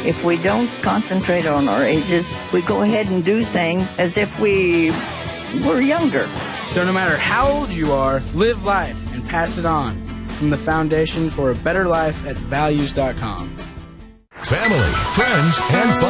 If we don't concentrate on our ages, we go ahead and do things as if we were younger. So no matter how old you are, live life and pass it on. From the Foundation for a Better Life at Values.com. Family, friends, and fun.